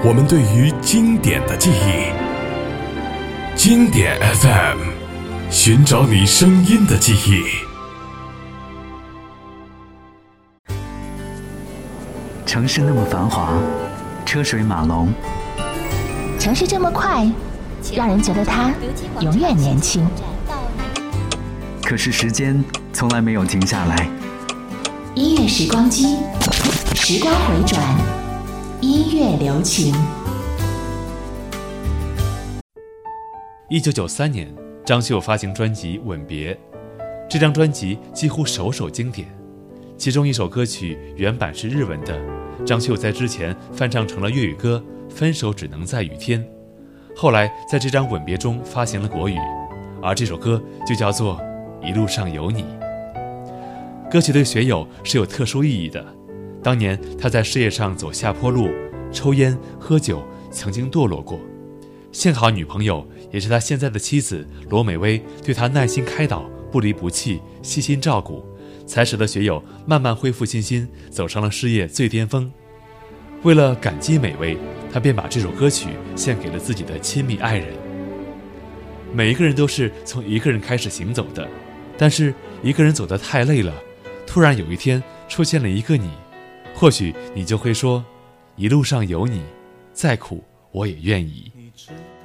我们对于经典的记忆。经典 FM， 寻找你声音的记忆。 城市那么繁华，车水马龙， 城市这么快，让人觉得它永远年轻。 可是时间从来没有停下来。 音乐时光机，时光回转，音乐留情。 1993年，张秀发行专辑《吻别》，这张专辑几乎首首经典。其中一首歌曲原版是日文的，张秀在之前翻唱成了粤语歌《分手只能在雨天》，后来在这张《吻别》中发行了国语，而这首歌就叫做《一路上有你》。歌曲对学友是有特殊意义的，当年他在事业上走下坡路，抽烟喝酒，曾经堕落过，幸好女朋友也是他现在的妻子罗美薇对他耐心开导，不离不弃，悉心照顾，才使得学友慢慢恢复信心，走上了事业最巅峰。为了感激美薇，他便把这首歌曲献给了自己的亲密爱人。每一个人都是从一个人开始行走的，但是一个人走得太累了，突然有一天出现了一个你，或许你就会说，一路上有你，再苦我也愿意。 你知